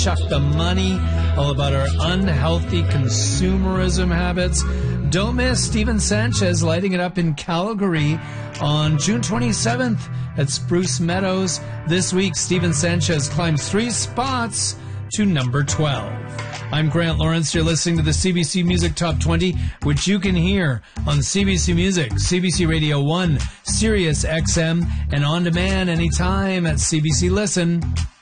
Chuck the Money, all about our unhealthy consumerism habits. Don't miss Steven Sanchez lighting it up in Calgary on June 27th at Spruce Meadows. This week, Steven Sanchez climbs 3 spots to number 12. I'm Grant Lawrence. You're listening to the CBC Music Top 20, which you can hear on CBC Music, CBC Radio 1, Sirius XM, and on demand anytime at CBC Listen.